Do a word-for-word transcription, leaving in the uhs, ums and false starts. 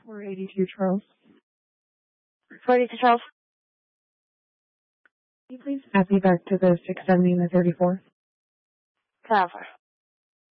four eighty-two, Charles. four eighty-two, Charles. Can you please add me back to the six seventy and the thirty-four? Transfer.